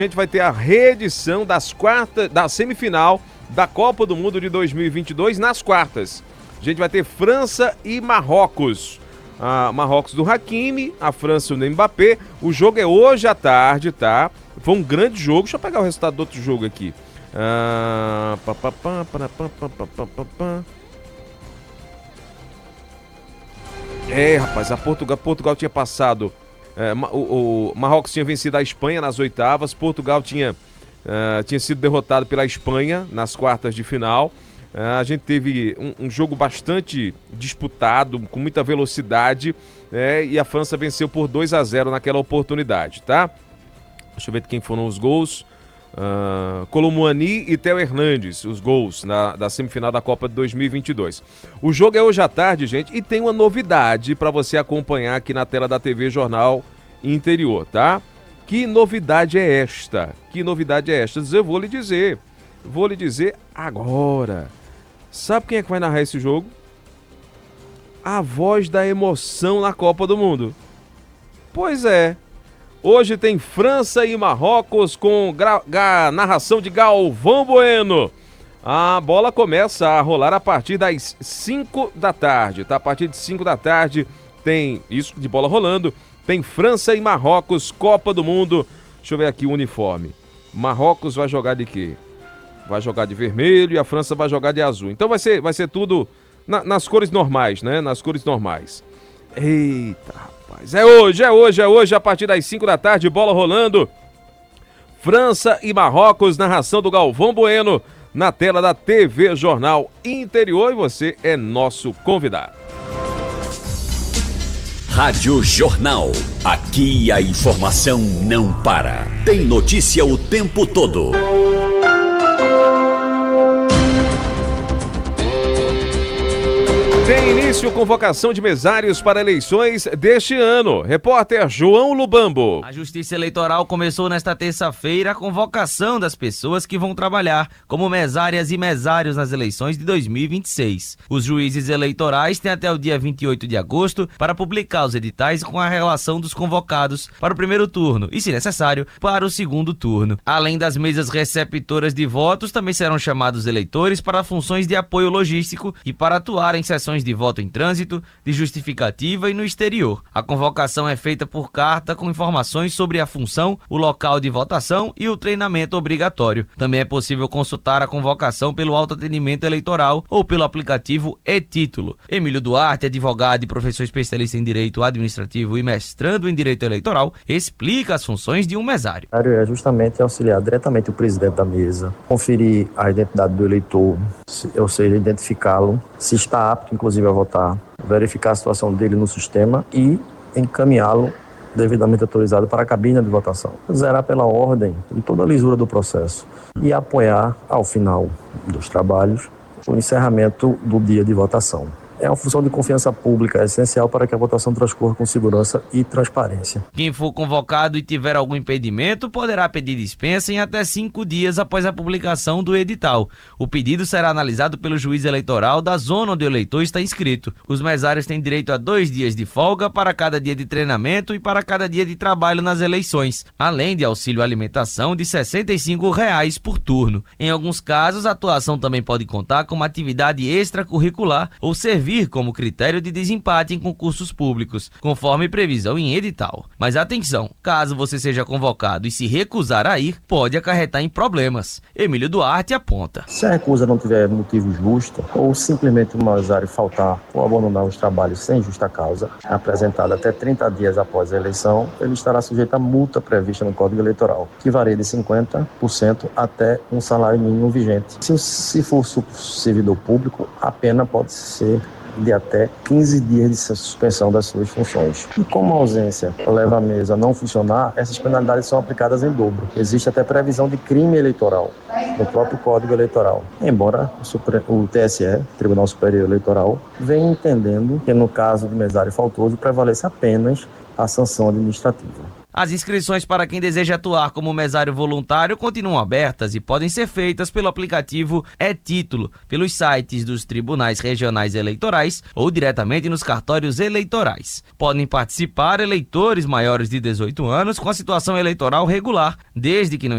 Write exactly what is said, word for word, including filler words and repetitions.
A gente vai ter a reedição das quartas, da semifinal da Copa do Mundo de dois mil e vinte e dois nas quartas. A gente vai ter França e Marrocos. A Marrocos do Hakimi, a França do Mbappé. O jogo é hoje à tarde, tá? Foi um grande jogo. Deixa eu pegar o resultado do outro jogo aqui. Ah, pá, pá, pá, pá, pá, pá, pá, pá, pá. É, rapaz, a Portugal, Portugal tinha passado. É, o, o Marrocos tinha vencido a Espanha nas oitavas. Portugal tinha, uh, tinha sido derrotado pela Espanha nas quartas de final. Uh, a gente teve um, um jogo bastante disputado, com muita velocidade, né, e a França venceu por dois a zero naquela oportunidade, tá? Deixa eu ver quem foram os gols. Uh, Colomouani e Theo Hernandes, os gols na, da semifinal da Copa de dois mil e vinte e dois. O jogo é hoje à tarde, gente, e tem uma novidade para você acompanhar aqui na tela da T V Jornal Interior, tá? Que novidade é esta? Que novidade é esta? Eu vou lhe dizer, vou lhe dizer agora. Sabe quem é que vai narrar esse jogo? A voz da emoção na Copa do Mundo. Pois é. Hoje tem França e Marrocos com gra- ga- narração de Galvão Bueno. A bola começa a rolar a partir das cinco da tarde, tá? A partir de cinco da tarde tem isso de bola rolando. Tem França e Marrocos, Copa do Mundo. Deixa eu ver aqui o uniforme. Marrocos vai jogar de quê? Vai jogar de vermelho e a França vai jogar de azul. Então vai ser, vai ser tudo na, nas cores normais, né? Nas cores normais. Eita, rapaz. É hoje, é hoje, é hoje, a partir das cinco da tarde, bola rolando. França e Marrocos, narração do Galvão Bueno, na tela da T V Jornal Interior, e você é nosso convidado. Rádio Jornal. Aqui a informação não para. Tem notícia o tempo todo. Tem início convocação de mesários para eleições deste ano. Repórter João Lubambo. A Justiça Eleitoral começou nesta terça-feira a convocação das pessoas que vão trabalhar como mesárias e mesários nas eleições de dois mil e vinte e seis. Os juízes eleitorais têm até o dia vinte e oito de agosto para publicar os editais com a relação dos convocados para o primeiro turno e, se necessário, para o segundo turno. Além das mesas receptoras de votos, também serão chamados eleitores para funções de apoio logístico e para atuar em sessões de voto em trânsito, de justificativa e no exterior. A convocação é feita por carta com informações sobre a função, o local de votação e o treinamento obrigatório. Também é possível consultar a convocação pelo autoatendimento eleitoral ou pelo aplicativo e-Título. Emílio Duarte, advogado e professor especialista em Direito Administrativo e mestrando em Direito Eleitoral, explica as funções de um mesário. É justamente auxiliar diretamente o presidente da mesa, conferir a identidade do eleitor, ou seja, identificá-lo, se está apto, inclusive, a votar, verificar a situação dele no sistema e encaminhá-lo devidamente autorizado para a cabine de votação. Zerar pela ordem de toda a lisura do processo e apoiar, ao final dos trabalhos, o encerramento do dia de votação. É uma função de confiança pública, é essencial para que a votação transcorra com segurança e transparência. Quem for convocado e tiver algum impedimento poderá pedir dispensa em até cinco dias após a publicação do edital. O pedido será analisado pelo juiz eleitoral da zona onde o eleitor está inscrito. Os mesários têm direito a dois dias de folga para cada dia de treinamento e para cada dia de trabalho nas eleições, além de auxílio alimentação de sessenta e cinco reais por turno. Em alguns casos, a atuação também pode contar com uma atividade extracurricular ou servir como critério de desempate em concursos públicos, conforme previsão em edital. Mas atenção, caso você seja convocado e se recusar a ir, pode acarretar em problemas. Emílio Duarte aponta. Se a recusa não tiver motivo justo, ou simplesmente o mesário faltar ou abandonar os trabalhos sem justa causa, apresentada até trinta dias após a eleição, ele estará sujeito à multa prevista no Código Eleitoral, que varia de cinquenta por cento até um salário mínimo vigente. Se, se for servidor público, a pena pode ser de até quinze dias de suspensão das suas funções. E como a ausência leva a mesa a não funcionar, essas penalidades são aplicadas em dobro. Existe até previsão de crime eleitoral no próprio Código Eleitoral. Embora o, Supre... o T S E, Tribunal Superior Eleitoral, venha entendendo que no caso de mesário faltoso prevalece apenas a sanção administrativa. As inscrições para quem deseja atuar como mesário voluntário continuam abertas e podem ser feitas pelo aplicativo e-Título, pelos sites dos tribunais regionais eleitorais ou diretamente nos cartórios eleitorais. Podem participar eleitores maiores de dezoito anos com a situação eleitoral regular, desde que não